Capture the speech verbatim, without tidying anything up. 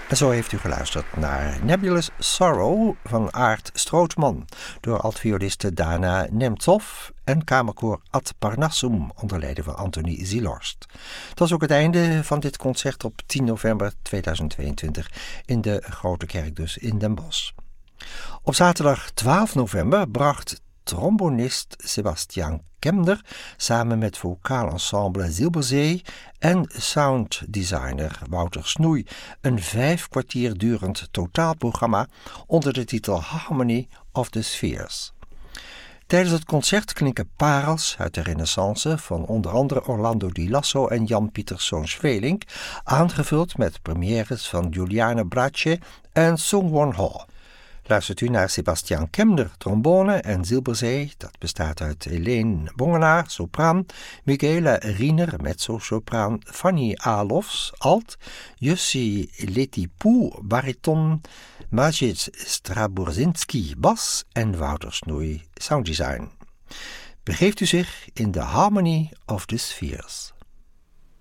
En zo heeft u geluisterd naar Nebulous Sorrow van Aart Strootman door altvioliste Dana Nemtsov en kamerkoor Ad Parnassum onder leiding van Anthony Zielhorst. Dat was ook het einde van dit concert op tien november tweeduizend tweeëntwintig in de Grote Kerk dus in Den Bosch. Op zaterdag twaalf november bracht trombonist Sebastian Kemner samen met vocaal ensemble Zilberzee en sounddesigner Wouter Snoei een vijf kwartier durend totaalprogramma onder de titel Harmony of the Spheres. Tijdens het concert klinken parels uit de renaissance van onder andere Orlando Di Lasso en Jan Pieterszoon Svelink, aangevuld met premières van Juliane Brace en Sung-Won Ho. Luistert u naar Sebastian Kemner, trombone en Zilberzee, dat bestaat uit Helene Bongenaar, sopraan, Michaela Riener, mezzo-sopraan, Fanny Alofs, alt, Jussi Letipou, bariton, Maciej Straborzinski, bas en Wouter Snoei, sounddesign. Begeeft u zich in de Harmony of the Spheres.